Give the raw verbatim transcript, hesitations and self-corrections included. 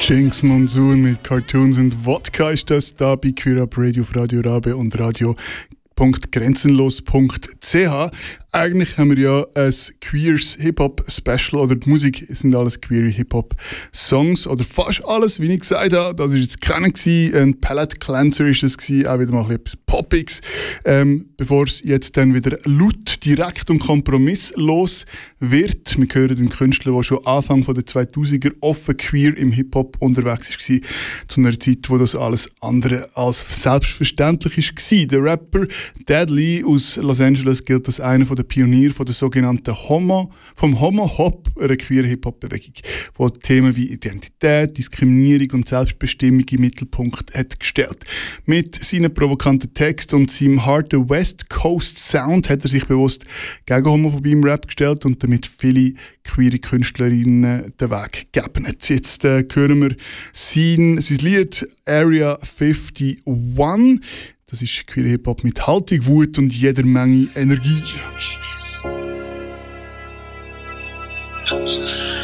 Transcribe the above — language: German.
Jinx Monsoon mit Cartoons und Wodka ist das da bei Queer Up Radio auf Radio Rabe und radio punkt grenzenlos punkt c h. Eigentlich haben wir ja ein queers Hip-Hop-Special, oder die Musik sind alles queere Hip-Hop-Songs, oder fast alles, wie ich gesagt habe. Das war jetzt keiner gewesen, ein Palette Cleanser ist es gewesen, auch wieder mal etwas Poppiges. Ähm, bevor es jetzt dann wieder laut, direkt und kompromisslos wird. Wir hören den Künstler, der schon Anfang der zweitausender offen queer im Hip-Hop unterwegs war, zu einer Zeit, wo das alles andere als selbstverständlich war. Der Rapper Dead Lee aus Los Angeles gilt als einer der Pioniere von der sogenannten Homo, vom Homo-Hop, einer queeren Hip-Hop-Bewegung, die Themen wie Identität, Diskriminierung und Selbstbestimmung im Mittelpunkt hat gestellt. Mit seinen provokanten Texten und seinem harten West Coast Sound hat er sich bewusst gegen Homophobie im Rap gestellt und damit viele queere Künstlerinnen den Weg gegeben. Jetzt äh, hören wir sein, sein Lied Area einundfünfzig. Das ist queer Hip-Hop mit Haltung, Wut und jeder Menge Energie.